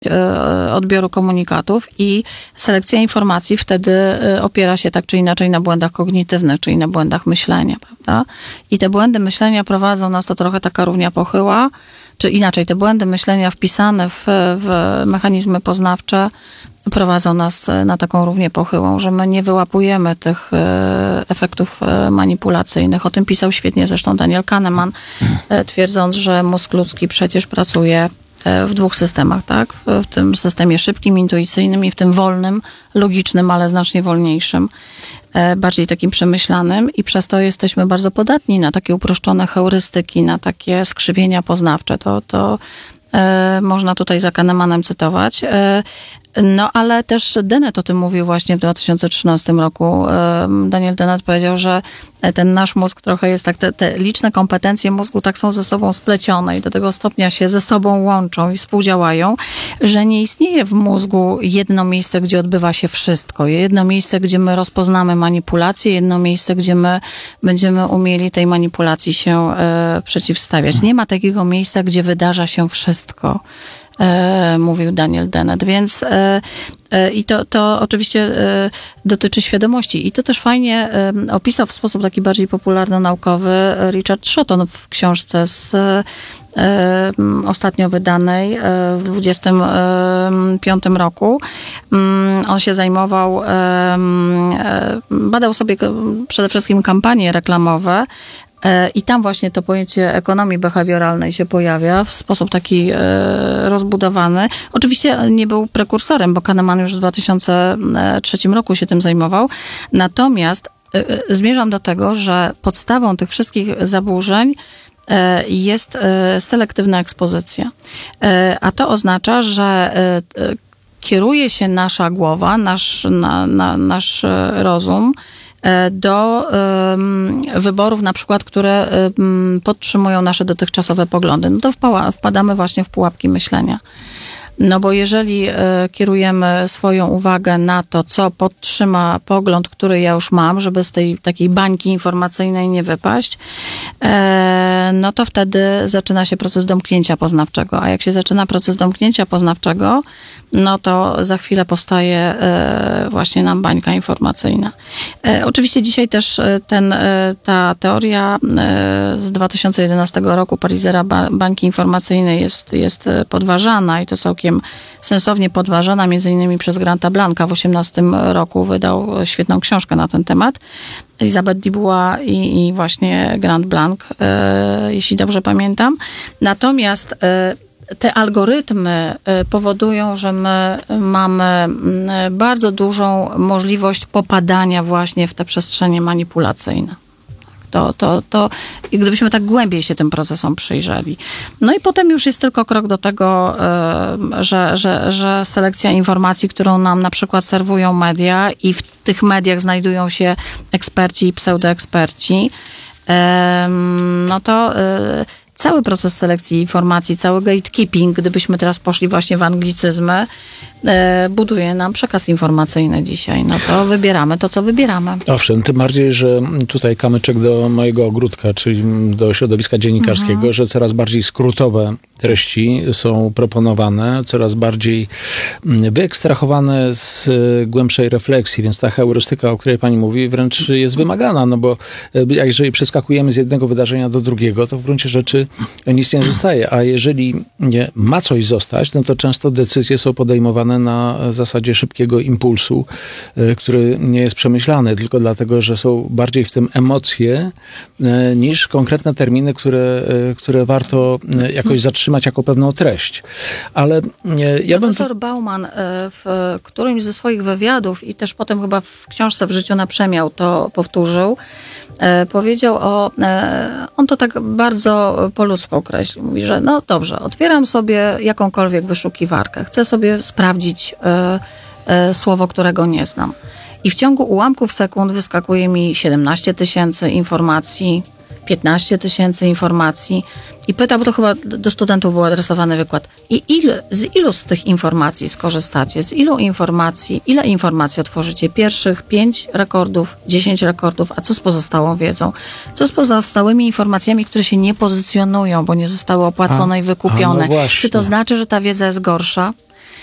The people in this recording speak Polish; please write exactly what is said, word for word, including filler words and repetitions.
odbioru komunikatów i selekcja informacji wtedy opiera się tak czy inaczej na błędach kognitywnych, czyli na błędach myślenia, prawda? I te błędy myślenia prowadzą nas, to trochę taka równia pochyła, czy inaczej, te błędy myślenia wpisane w, w mechanizmy poznawcze prowadzą nas na taką równię pochyłą, że my nie wyłapujemy tych efektów manipulacyjnych. O tym pisał świetnie zresztą Daniel Kahneman, twierdząc, że mózg ludzki przecież pracuje w dwóch systemach, tak? W tym systemie szybkim, intuicyjnym i w tym wolnym, logicznym, ale znacznie wolniejszym, bardziej takim przemyślanym i przez to jesteśmy bardzo podatni na takie uproszczone heurystyki, na takie skrzywienia poznawcze. To, to e, można tutaj za Kahnemanem cytować. E, no, ale też Dennett o tym mówił właśnie w dwa tysiące trzynastym roku. E, Daniel Dennett powiedział, że ten nasz mózg trochę jest tak, te, te liczne kompetencje mózgu tak są ze sobą splecione i do tego stopnia się ze sobą łączą i współdziałają, że nie istnieje w mózgu jedno miejsce, gdzie odbywa się wszystko. Jedno miejsce, gdzie my rozpoznamy manipulację, jedno miejsce, gdzie my będziemy umieli tej manipulacji się e, przeciwstawiać. Nie ma takiego miejsca, gdzie wydarza się wszystko. E, mówił Daniel Dennett, więc e, e, i to, to oczywiście e, dotyczy świadomości i to też fajnie e, opisał w sposób taki bardziej popularno-naukowy Richard Shotton w książce z e, ostatnio wydanej e, w dwudziestym piątym roku. Mm, on się zajmował, e, e, badał sobie przede wszystkim kampanie reklamowe. I tam właśnie to pojęcie ekonomii behawioralnej się pojawia w sposób taki e, rozbudowany. Oczywiście nie był prekursorem, bo Kahneman już w dwa tysiące trzecim roku się tym zajmował. Natomiast e, zmierzam do tego, że podstawą tych wszystkich zaburzeń e, jest e, selektywna ekspozycja. E, a to oznacza, że e, kieruje się nasza głowa, nasz, na, na, nasz rozum do um, wyborów, na przykład, które um, podtrzymują nasze dotychczasowe poglądy. No to wpała, wpadamy właśnie w pułapki myślenia. No bo jeżeli e, kierujemy swoją uwagę na to, co podtrzyma pogląd, który ja już mam, żeby z tej takiej bańki informacyjnej nie wypaść, e, no to wtedy zaczyna się proces domknięcia poznawczego. A jak się zaczyna proces domknięcia poznawczego, no to za chwilę powstaje e, właśnie nam bańka informacyjna. E, oczywiście dzisiaj też ten, e, ta teoria e, z dwa tysiące jedenastego roku Parisera ba- bańki informacyjnej jest, jest podważana i to całkiem sensownie podważana, między innymi przez Granta Blanca w osiemnastym roku wydał świetną książkę na ten temat. Elizabeth Dubois i, i właśnie Grant Blanc, e, jeśli dobrze pamiętam. Natomiast e, te algorytmy powodują, że my mamy bardzo dużą możliwość popadania właśnie w te przestrzenie manipulacyjne. To, to, to i gdybyśmy tak głębiej się tym procesom przyjrzeli. No i potem już jest tylko krok do tego, że, że, że selekcja informacji, którą nam na przykład serwują media i w tych mediach znajdują się eksperci i pseudoeksperci, no to cały proces selekcji informacji, cały gatekeeping, gdybyśmy teraz poszli właśnie w anglicyzmy, e, buduje nam przekaz informacyjny dzisiaj. No to wybieramy to, co wybieramy. Owszem, tym bardziej, że tutaj kamyczek do mojego ogródka, czyli do środowiska dziennikarskiego, mhm. że coraz bardziej skrótowe treści są proponowane, coraz bardziej wyekstrahowane z głębszej refleksji, więc ta heurystyka, o której pani mówi, wręcz jest wymagana, no bo jeżeli przeskakujemy z jednego wydarzenia do drugiego, to w gruncie rzeczy nic nie zostaje, a jeżeli nie ma coś zostać, no to często decyzje są podejmowane na zasadzie szybkiego impulsu, który nie jest przemyślany, tylko dlatego, że są bardziej w tym emocje niż konkretne terminy, które, które warto jakoś zatrzymać jako pewną treść. Ale ja Profesor bym... Bauman w którymś ze swoich wywiadów i też potem chyba w książce W życiu na przemiał to powtórzył, powiedział o... On to tak bardzo po ludzku określił. Mówi, że no dobrze, otwieram sobie jakąkolwiek wyszukiwarkę. Chcę sobie sprawdzić słowo, którego nie znam. I w ciągu ułamków sekund wyskakuje mi siedemnaście tysięcy informacji, piętnaście tysięcy informacji i pyta, bo to chyba do studentów był adresowany wykład. I ile, z ilu z tych informacji skorzystacie? Z ilu informacji, ile informacji otworzycie? Pierwszych pięć rekordów, dziesięć rekordów, a co z pozostałą wiedzą? Co z pozostałymi informacjami, które się nie pozycjonują, bo nie zostały opłacone a, i wykupione? No Czy to znaczy, że ta wiedza jest gorsza?